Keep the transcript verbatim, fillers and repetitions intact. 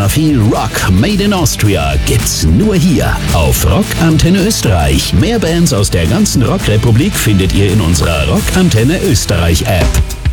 Biography Rock Made in Austria gibt's nur hier auf Rock Antenne Österreich. Mehr Bands aus der ganzen Rockrepublik findet ihr in unserer Rock Antenne Österreich App.